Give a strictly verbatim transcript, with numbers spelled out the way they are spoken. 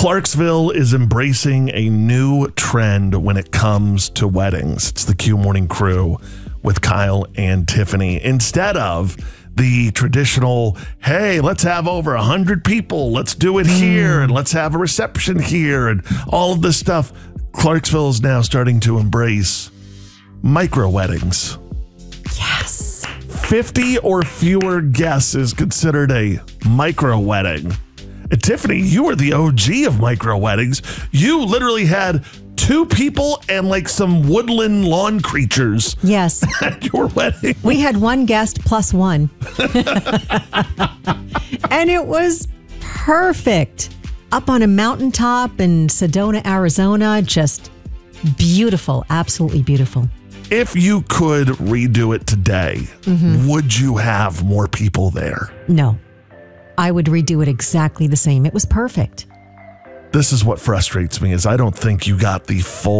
Clarksville is embracing a new trend when it comes to weddings. It's the Q Morning Crew with Kyle and Tiffany. Instead of the traditional, hey, let's have over one hundred people, let's do it here, and let's have a reception here, and all of this stuff, Clarksville is now starting to embrace micro weddings. Yes. fifty or fewer guests is considered a micro wedding. And Tiffany, you were the O G of micro weddings. You literally had two people and like some woodland lawn creatures. Yes. At your wedding. We had one guest plus one. And it was perfect. Up on a mountaintop in Sedona, Arizona. Just beautiful. Absolutely beautiful. If you could redo it today, mm-hmm. would you have more people there? No. I would redo it exactly the same. It was perfect. This is what frustrates me is I don't think you got the full